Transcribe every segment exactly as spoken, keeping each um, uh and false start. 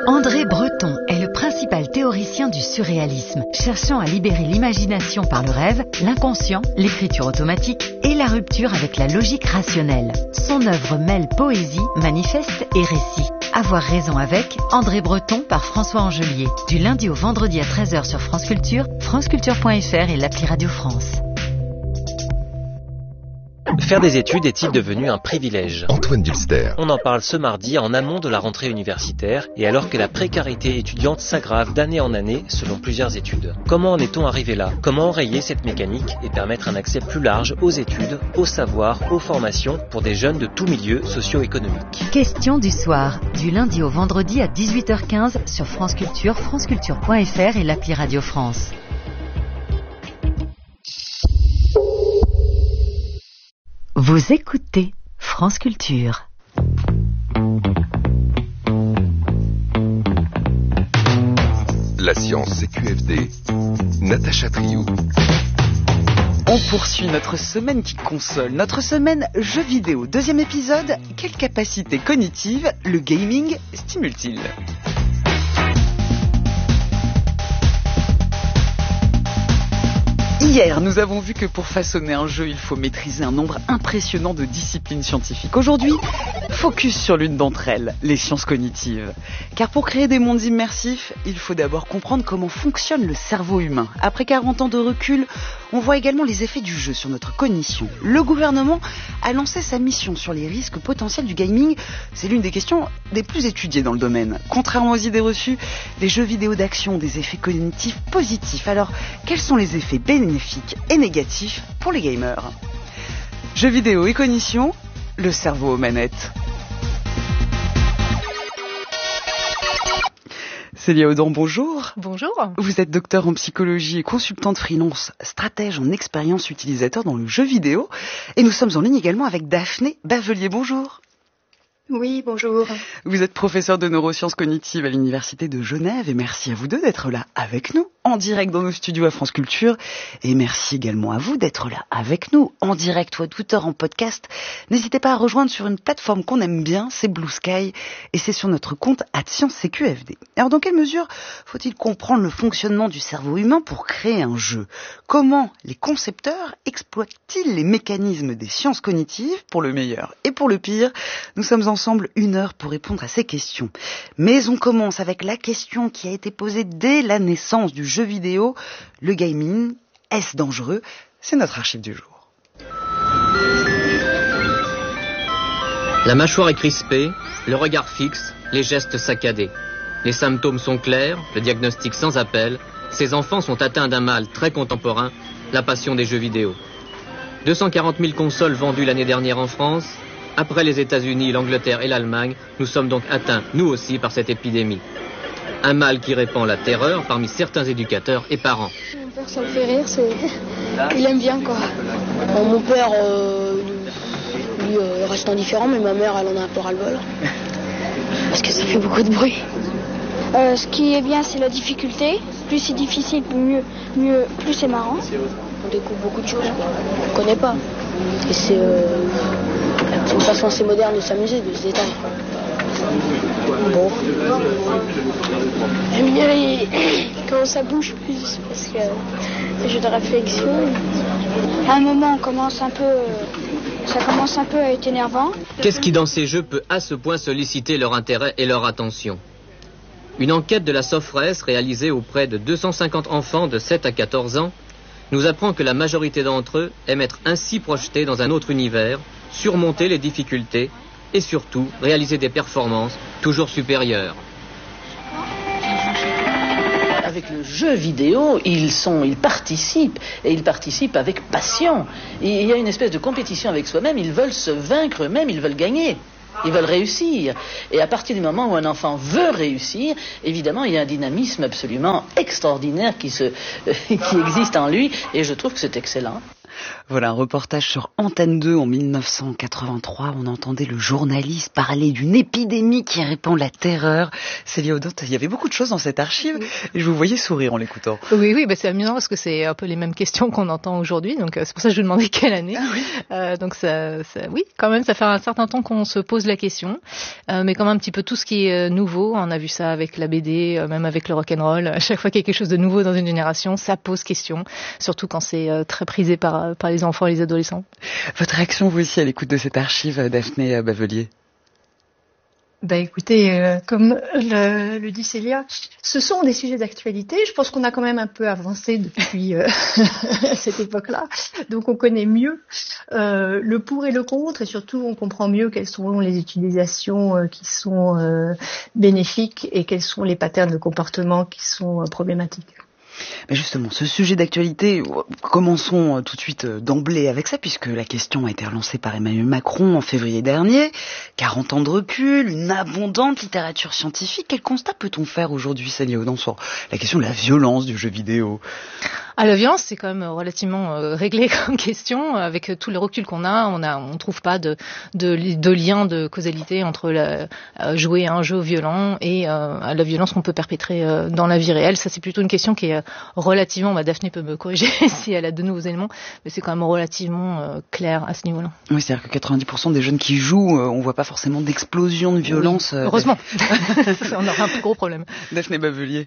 André Breton est le principal théoricien du surréalisme, cherchant à libérer l'imagination par le rêve, l'inconscient, l'écriture automatique et la rupture avec la logique rationnelle. Son œuvre mêle poésie, manifeste et récit. Avoir raison avec André Breton par François Angelier. Du lundi au vendredi à treize heures sur France Culture, franceculture point f r et l'appli Radio France. Faire des études est-il devenu un privilège ? Antoine Dulster. On en parle ce mardi en amont de la rentrée universitaire et alors que la précarité étudiante s'aggrave d'année en année selon plusieurs études. Comment en est-on arrivé là ? Comment enrayer cette mécanique et permettre un accès plus large aux études, aux savoirs, aux formations pour des jeunes de tous milieux socio-économiques ? Question du soir, du lundi au vendredi à dix-huit heures quinze sur France Culture, franceculture point f r et l'appli Radio France. Vous écoutez France Culture. La science C Q F D. Natacha Triou. On poursuit notre semaine qui console, notre semaine jeux vidéo. Deuxième épisode, quelle capacité cognitive le gaming stimule-t-il ? Hier, nous avons vu que pour façonner un jeu, il faut maîtriser un nombre impressionnant de disciplines scientifiques. Aujourd'hui, focus sur l'une d'entre elles, les sciences cognitives. Car pour créer des mondes immersifs, il faut d'abord comprendre comment fonctionne le cerveau humain. Après quarante ans de recul, on voit également les effets du jeu sur notre cognition. Le gouvernement a lancé sa mission sur les risques potentiels du gaming. C'est l'une des questions des plus étudiées dans le domaine. Contrairement aux idées reçues, les jeux vidéo d'action ont des effets cognitifs positifs. Alors, quels sont les effets bénéfiques et négatifs pour les gamers ? Jeux vidéo et cognition, le cerveau aux manettes. Célia Audan, bonjour. Bonjour. Vous êtes docteur en psychologie et consultante freelance, stratège en expérience utilisateur dans le jeu vidéo. Et nous sommes en ligne également avec Daphné Bavelier, bonjour. Oui, bonjour. Vous êtes professeur de neurosciences cognitives à l'Université de Genève et merci à vous deux d'être là avec nous, en direct dans nos studios à France Culture. Et merci également à vous d'être là avec nous, en direct ou à toute heure en podcast. N'hésitez pas à rejoindre sur une plateforme qu'on aime bien, c'est Blue Sky, et c'est sur notre compte arobase C Q F D. Alors dans quelle mesure faut-il comprendre le fonctionnement du cerveau humain pour créer un jeu ? Comment les concepteurs exploitent-ils les mécanismes des sciences cognitives pour le meilleur et pour le pire ? Nous sommes en ensemble une heure pour répondre à ces questions. Mais on commence avec la question qui a été posée dès la naissance du jeu vidéo. Le gaming, est-ce dangereux ? C'est notre archive du jour. La mâchoire est crispée, le regard fixe, les gestes saccadés. Les symptômes sont clairs, le diagnostic sans appel. Ces enfants sont atteints d'un mal très contemporain, la passion des jeux vidéo. deux cent quarante mille consoles vendues l'année dernière en France. Après les États-Unis, l'Angleterre et l'Allemagne, nous sommes donc atteints, nous aussi, par cette épidémie. Un mal qui répand la terreur parmi certains éducateurs et parents. Mon père, ça me fait rire, c'est... il aime bien, quoi. Bon, mon père, euh, lui, euh, reste indifférent, mais ma mère, elle en a un peu ras-le-bol. Parce que ça fait beaucoup de bruit. Euh, ce qui est bien, c'est la difficulté. Plus c'est difficile, mieux, mieux, plus c'est marrant. On découvre beaucoup de choses qu'on ne connaît pas. Et c'est... Euh... C'est une façon assez moderne de s'amuser, de se détendre. Bon. J'aime bien les... quand ça bouge plus, parce que c'est jeu de réflexion. À un moment, on commence un peu... ça commence un peu à être énervant. Qu'est-ce qui, dans ces jeux, peut à ce point solliciter leur intérêt et leur attention ? Une enquête de la Sofres, réalisée auprès de deux cent cinquante enfants de sept à quatorze ans, nous apprend que la majorité d'entre eux aiment être ainsi projetés dans un autre univers, surmonter les difficultés et surtout réaliser des performances toujours supérieures. Avec le jeu vidéo, ils sont, ils participent et ils participent avec passion. Il y a une espèce de compétition avec soi-même, ils veulent se vaincre eux-mêmes, ils veulent gagner. Ils veulent réussir. Et à partir du moment où un enfant veut réussir, évidemment, il y a un dynamisme absolument extraordinaire qui, se, qui existe en lui. Et je trouve que c'est excellent. Voilà un reportage sur Antenne deux en dix-neuf cent quatre-vingt-trois. On entendait le journaliste parler d'une épidémie qui répand la terreur. Célia Audin, il y avait beaucoup de choses dans cette archive oui. et je vous voyais sourire en l'écoutant. Oui, oui, bah c'est amusant parce que c'est un peu les mêmes questions qu'on entend aujourd'hui. Donc c'est pour ça que je vous demandais quelle année. Ah, oui. euh, donc ça, ça, oui, quand même, ça fait un certain temps qu'on se pose la question. Euh, mais quand même un petit peu tout ce qui est nouveau. On a vu ça avec la B D, euh, même avec le rock'n'roll. À chaque fois qu'il y a quelque chose de nouveau dans une génération, ça pose question. Surtout quand c'est euh, très prisé par, par les enfants et les adolescents. Votre réaction, vous aussi, à l'écoute de cette archive, Daphné Bavelier? Bah écoutez, euh, comme le, le dit Célia, ce sont des sujets d'actualité. Je pense qu'on a quand même un peu avancé depuis euh, cette époque-là. Donc on connaît mieux euh, le pour et le contre, et surtout on comprend mieux quelles sont les utilisations euh, qui sont euh, bénéfiques et quels sont les patterns de comportement qui sont euh, problématiques. Mais justement, ce sujet d'actualité, commençons tout de suite d'emblée avec ça, puisque la question a été relancée par Emmanuel Macron en février dernier. quarante ans de recul, une abondante littérature scientifique. Quel constat peut-on faire aujourd'hui, Célia Audin, sur la question de la violence du jeu vidéo? Ah, la violence, c'est quand même relativement euh, réglé comme question. Avec tout le recul qu'on a, on a, on trouve pas de, de, de lien de causalité entre la, euh, jouer à un jeu violent et euh, la violence qu'on peut perpétrer euh, dans la vie réelle. Ça, c'est plutôt une question qui est relativement, bah, Daphné peut me corriger si elle a de nouveaux éléments, mais c'est quand même relativement euh, clair à ce niveau-là. Oui, c'est-à-dire que quatre-vingt-dix pour cent des jeunes qui jouent, euh, on voit pas forcément d'explosion de violence. Oui, heureusement. On aura un plus gros problème. Daphné Bavelier.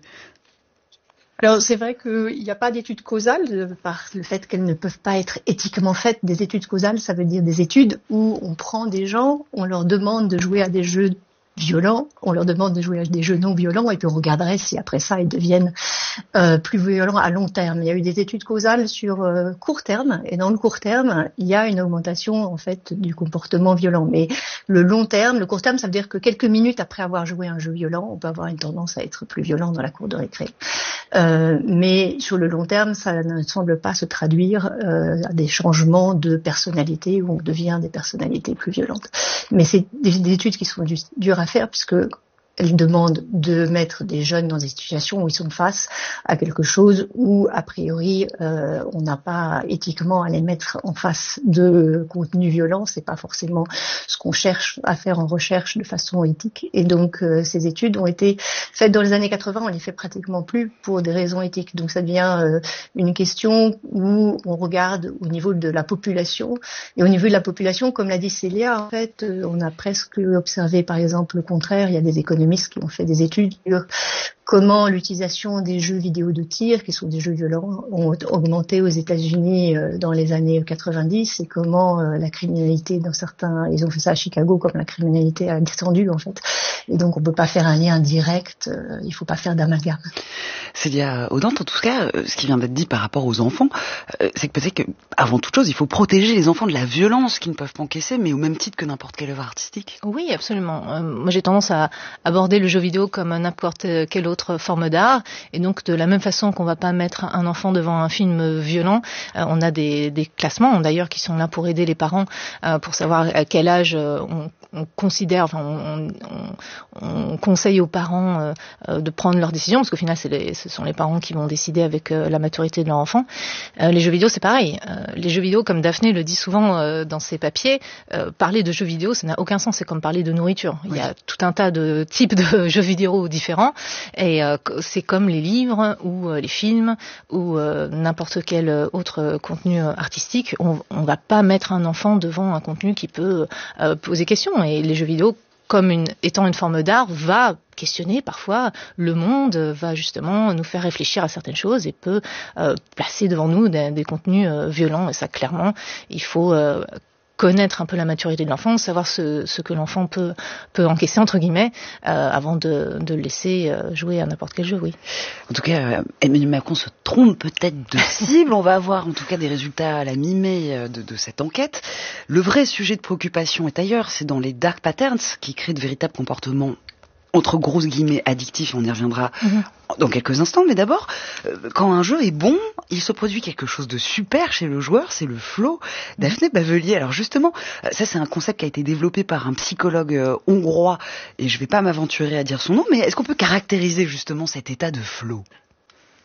Alors c'est vrai qu'il n'y a pas d'études causales par le fait qu'elles ne peuvent pas être éthiquement faites. Des études causales, ça veut dire des études où on prend des gens, on leur demande de jouer à des jeux violents, on leur demande de jouer à des jeux non violents et puis on regarderait si après ça ils deviennent euh, plus violents à long terme. Il y a eu des études causales sur euh, court terme et dans le court terme il y a une augmentation en fait du comportement violent. Mais le long terme, le court terme, ça veut dire que quelques minutes après avoir joué à un jeu violent, on peut avoir une tendance à être plus violent dans la cour de récré. Euh, mais sur le long terme, ça ne semble pas se traduire euh, à des changements de personnalité où on devient des personnalités plus violentes. Mais c'est des, des études qui sont du, dures à faire puisque elles demandent de mettre des jeunes dans des situations où ils sont face à quelque chose où, a priori, euh, on n'a pas éthiquement à les mettre en face de contenu violent. C'est pas forcément ce qu'on cherche à faire en recherche de façon éthique. Et donc, euh, ces études ont été faites dans les années quatre-vingts. On les fait pratiquement plus pour des raisons éthiques. Donc, ça devient euh, une question où on regarde au niveau de la population. Et au niveau de la population, comme l'a dit Célia, en fait, euh, on a presque observé, par exemple, le contraire. Il y a des économistes qui ont fait des études sur comment l'utilisation des jeux vidéo de tir, qui sont des jeux violents, ont augmenté aux États-Unis dans les années quatre-vingt-dix et comment la criminalité dans certains, ils ont fait ça à Chicago, comme la criminalité a descendu en fait. Et donc on peut pas faire un lien direct, il faut pas faire d'amalgame. Célia Audin, en tout cas, ce qui vient d'être dit par rapport aux enfants, c'est que peut-être qu'avant toute chose, il faut protéger les enfants de la violence qu'ils ne peuvent pas encaisser, mais au même titre que n'importe quelle œuvre artistique. Oui, absolument. Euh, moi j'ai tendance à aborder le jeu vidéo comme n'importe quelle autre forme d'art, et donc de la même façon qu'on va pas mettre un enfant devant un film violent, euh, on a des, des classements d'ailleurs qui sont là pour aider les parents euh, pour savoir à quel âge euh, on, on considère, enfin on, on, on conseille aux parents euh, de prendre leurs décisions, parce qu'au final c'est les, ce sont les parents qui vont décider avec euh, la maturité de leur enfant. Euh, les jeux vidéo c'est pareil. Euh, les jeux vidéo, comme Daphné le dit souvent euh, dans ses papiers, euh, parler de jeux vidéo ça n'a aucun sens, c'est comme parler de nourriture. Oui. Il y a tout un tas de types de jeux vidéo différents et euh, c'est comme les livres ou euh, les films ou euh, n'importe quel autre contenu artistique. On ne va pas mettre un enfant devant un contenu qui peut euh, poser question, et les jeux vidéo, comme une, étant une forme d'art, va questionner parfois le monde, va justement nous faire réfléchir à certaines choses et peut euh, placer devant nous des, des contenus euh, violents. Et ça, clairement, il faut euh, connaître un peu la maturité de l'enfant, savoir ce, ce que l'enfant peut, peut encaisser, entre guillemets, euh, avant de, de le laisser jouer à n'importe quel jeu, oui. En tout cas, Emmanuel Macron se trompe peut-être de cible. On va avoir en tout cas des résultats à la mi-mai de, de cette enquête. Le vrai sujet de préoccupation est ailleurs, c'est dans les dark patterns qui créent de véritables comportements entre grosses guillemets addictifs, on y reviendra mmh. dans quelques instants, mais d'abord, euh, quand un jeu est bon, il se produit quelque chose de super chez le joueur, c'est le flow. Mmh. Daphné Bavelier, alors justement, euh, ça c'est un concept qui a été développé par un psychologue euh, hongrois, et je vais pas m'aventurer à dire son nom, mais est-ce qu'on peut caractériser justement cet état de flow ?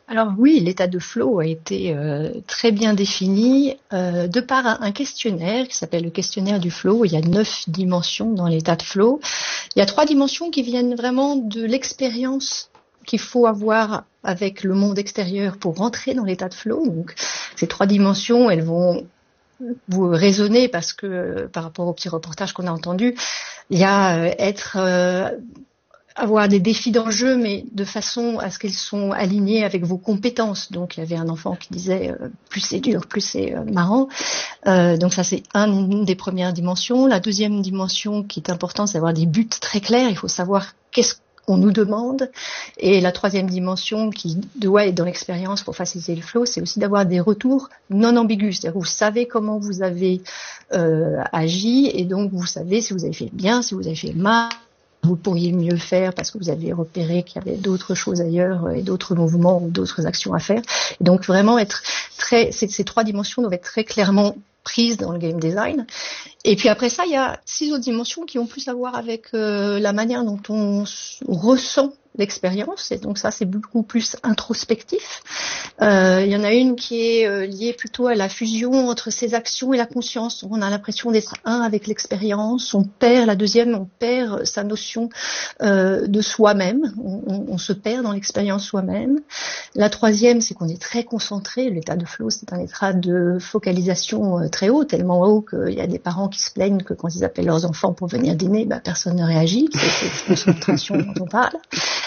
Alors oui, l'état de flow a été euh, très bien défini euh, de par un, un questionnaire qui s'appelle le questionnaire du flow. Il y a neuf dimensions dans l'état de flow. Il y a trois dimensions qui viennent vraiment de l'expérience qu'il faut avoir avec le monde extérieur pour rentrer dans l'état de flow. Donc ces trois dimensions, elles vont vous résonner parce que euh, par rapport au petit reportage qu'on a entendu, il y a euh, être... Euh, avoir des défis d'enjeu, mais de façon à ce qu'ils sont alignés avec vos compétences. Donc, il y avait un enfant qui disait euh, plus c'est dur, plus c'est euh, marrant. Euh, donc ça, c'est un, une des premières dimensions. La deuxième dimension qui est importante, c'est d'avoir des buts très clairs. Il faut savoir qu'est-ce qu'on nous demande. Et la troisième dimension qui doit être dans l'expérience pour faciliter le flow, c'est aussi d'avoir des retours non ambigus. C'est-à-dire que vous savez comment vous avez euh, agi et donc vous savez si vous avez fait bien, si vous avez fait mal. Vous pourriez mieux faire parce que vous avez repéré qu'il y avait d'autres choses ailleurs et d'autres mouvements ou d'autres actions à faire. Et donc vraiment être très, ces, ces trois dimensions doivent être très clairement prises dans le game design. Et puis après ça, il y a six autres dimensions qui ont plus à voir avec euh, la manière dont on, on ressent l'expérience. Et donc ça, c'est beaucoup plus introspectif. Euh, il y en a une qui est euh, liée plutôt à la fusion entre ses actions et la conscience. On a l'impression d'être un avec l'expérience. On perd, la deuxième, on perd sa notion euh, de soi-même. On, on, on se perd dans l'expérience soi-même. La troisième, c'est qu'on est très concentré. L'état de flow, c'est un état de focalisation euh, très haut, tellement haut qu'il y a des parents qui se plaignent que quand ils appellent leurs enfants pour venir dîner, bah, personne ne réagit. C'est cette concentration dont on parle.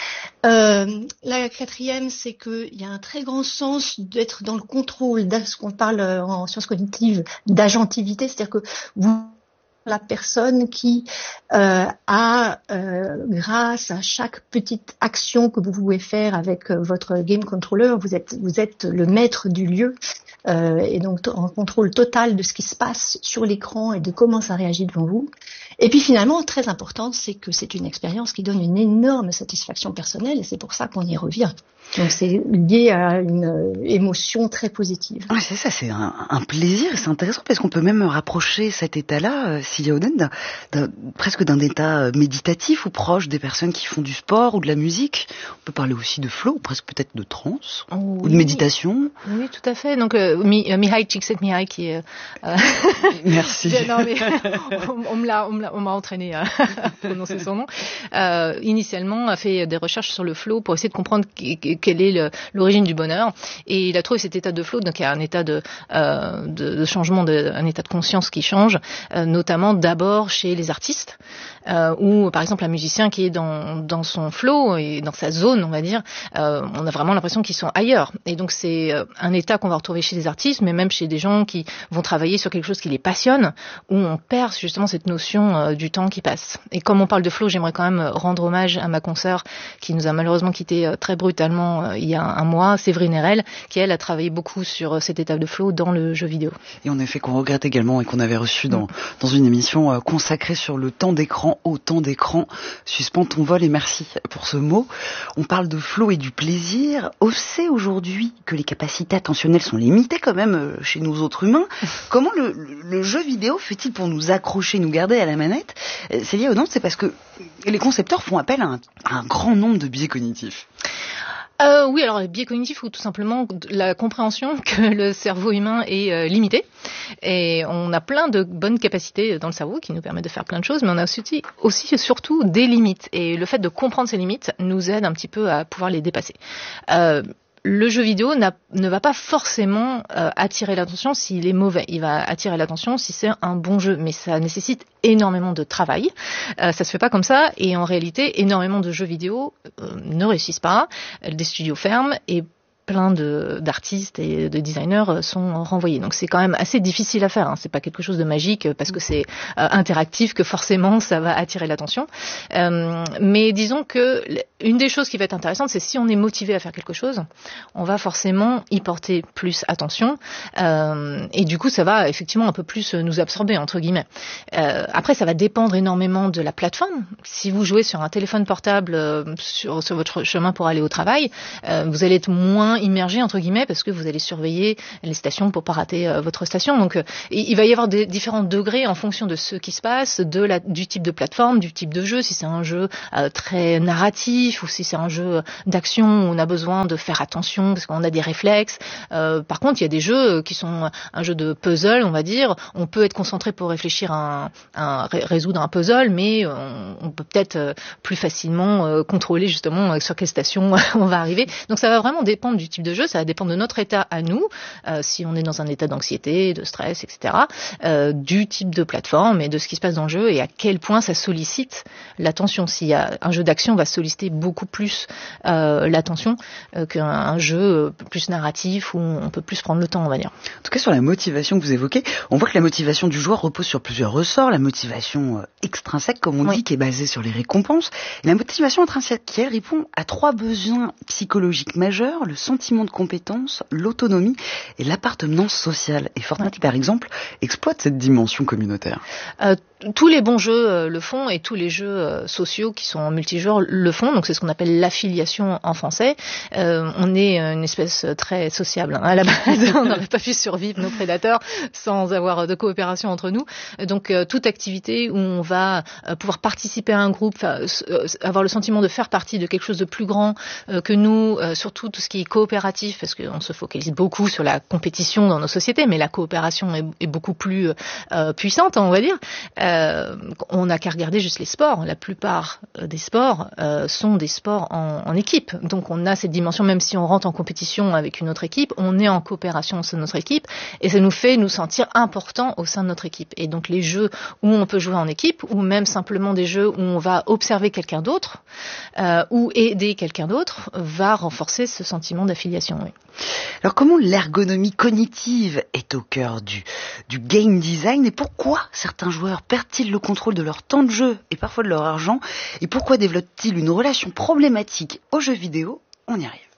Euh, la quatrième, c'est qu'il y a un très grand sens d'être dans le contrôle, de ce qu'on parle en sciences cognitives d'agentivité, c'est-à-dire que vous, la personne qui euh, a, euh, grâce à chaque petite action que vous pouvez faire avec euh, votre game controller, vous êtes, vous êtes le maître du lieu. Euh, et donc en contrôle total de ce qui se passe sur l'écran et de comment ça réagit devant vous. Et puis finalement, très important, c'est que c'est une expérience qui donne une énorme satisfaction personnelle et c'est pour ça qu'on y revient. Donc c'est lié à une euh, émotion très positive. Ouais, c'est ça, c'est un, un plaisir. C'est intéressant parce qu'on peut même rapprocher cet état-là, euh, Cilia Oden, d'un, d'un, presque d'un état méditatif ou proche des personnes qui font du sport ou de la musique. On peut parler aussi de flow, ou presque peut-être de trance oh, ou oui. de méditation. Oui, tout à fait. Donc euh, Mi, euh, Mihai Csikszentmihalyi qui est... Euh, Merci. non, mais, on, on, me l'a, on, me l'a, on m'a entraîné à prononcer son nom. Euh, initialement, a fait des recherches sur le flow pour essayer de comprendre quelle est le, l'origine du bonheur. Et il a trouvé cet état de flow, donc il y a un état de, euh, de, de changement, de, un état de conscience qui change, euh, notamment d'abord chez les artistes, euh, ou par exemple un musicien qui est dans, dans son flow et dans sa zone, on va dire, euh, on a vraiment l'impression qu'ils sont ailleurs. Et donc c'est un état qu'on va retrouver chez les artistes, mais même chez des gens qui vont travailler sur quelque chose qui les passionne, où on perd justement cette notion euh, du temps qui passe. Et comme on parle de flow, j'aimerais quand même rendre hommage à ma consoeur qui nous a malheureusement quitté euh, très brutalement il y a un mois, Séverine Erel, qui elle a travaillé beaucoup sur cette étape de flow dans le jeu vidéo. Et en effet qu'on regrette également et qu'on avait reçu dans, dans une émission euh, consacrée sur le temps d'écran, au temps d'écran. Suspends ton vol et merci pour ce mot. On parle de flow et du plaisir. On sait aujourd'hui que les capacités attentionnelles sont limitées quand même euh, chez nous autres humains. Comment le, le, le jeu vidéo fait-il pour nous accrocher, nous garder à la manette? euh, C'est lié au nom, c'est parce que les concepteurs font appel à un, à un grand nombre de biais cognitifs. Euh, oui, alors les biais cognitifs ou tout simplement la compréhension que le cerveau humain est euh, limité et on a plein de bonnes capacités dans le cerveau qui nous permettent de faire plein de choses, mais on a aussi, aussi surtout des limites et le fait de comprendre ces limites nous aide un petit peu à pouvoir les dépasser. Euh, Le jeu vidéo n'a, ne va pas forcément euh, attirer l'attention s'il est mauvais. Il va attirer l'attention si c'est un bon jeu, mais ça nécessite énormément de travail. Euh, ça se fait pas comme ça, et en réalité, énormément de jeux vidéo euh, ne réussissent pas. Des studios ferment et plein de, d'artistes et de designers sont renvoyés. Donc c'est quand même assez difficile à faire. Hein. C'est pas quelque chose de magique parce que c'est euh, interactif que forcément ça va attirer l'attention. Euh, mais disons que une des choses qui va être intéressante, c'est si on est motivé à faire quelque chose, on va forcément y porter plus attention. Euh, et du coup, ça va effectivement un peu plus nous absorber entre guillemets. Euh, après, ça va dépendre énormément de la plateforme. Si vous jouez sur un téléphone portable euh, sur, sur votre chemin pour aller au travail, euh, vous allez être moins immergé entre guillemets parce que vous allez surveiller les stations pour pas rater euh, votre station. Donc euh, il va y avoir des différents degrés en fonction de ce qui se passe, de la, du type de plateforme, du type de jeu, si c'est un jeu euh, très narratif ou si c'est un jeu d'action où on a besoin de faire attention parce qu'on a des réflexes. Euh, par contre, il y a des jeux qui sont un jeu de puzzle, on va dire. On peut être concentré pour réfléchir à, un, à résoudre un puzzle, mais on, on peut peut-être euh, plus facilement euh, contrôler justement euh, sur quelle station on va arriver. Donc ça va vraiment dépendre du type de jeu, ça va dépendre de notre état à nous, euh, si on est dans un état d'anxiété, de stress, et cetera, euh, du type de plateforme et de ce qui se passe dans le jeu et à quel point ça sollicite l'attention. S'il y a un jeu d'action, va solliciter beaucoup plus euh, l'attention euh, qu'un un jeu plus narratif où on peut plus prendre le temps, on va dire. En tout cas, sur la motivation que vous évoquez, on voit que la motivation du joueur repose sur plusieurs ressorts. La motivation euh, extrinsèque, comme on oui. dit, qui est basée sur les récompenses. Et la motivation intrinsèque, qui elle répond à trois besoins psychologiques majeurs, le sentiment de compétence, l'autonomie et l'appartenance sociale. Et Fortnite, ouais. par exemple, exploite cette dimension communautaire. Euh, tous les bons jeux euh, le font et tous les jeux euh, sociaux qui sont en multijoueur le font. Donc c'est ce qu'on appelle l'affiliation en français. Euh, on est une espèce très sociable hein, à la base. On n'aurait pas pu survivre nos prédateurs sans avoir de coopération entre nous. Donc euh, toute activité où on va euh, pouvoir participer à un groupe, euh, avoir le sentiment de faire partie de quelque chose de plus grand euh, que nous, euh, surtout tout ce qui est coopératif, parce qu'on se focalise beaucoup sur la compétition dans nos sociétés, mais la coopération est, est beaucoup plus euh, puissante, on va dire. Euh, on n'a qu'à regarder juste les sports. La plupart des sports euh, sont des sports en, en équipe. Donc on a cette dimension, même si on rentre en compétition avec une autre équipe, on est en coopération au sein de notre équipe et ça nous fait nous sentir importants au sein de notre équipe. Et donc les jeux où on peut jouer en équipe ou même simplement des jeux où on va observer quelqu'un d'autre euh, ou aider quelqu'un d'autre va renforcer ce sentiment d'affiliation. Oui. Alors comment l'ergonomie cognitive est au cœur du, du game design et pourquoi certains joueurs perdent-ils le contrôle de leur temps de jeu et parfois de leur argent et pourquoi développent-ils une relation problématique aux jeux vidéo? On y arrive.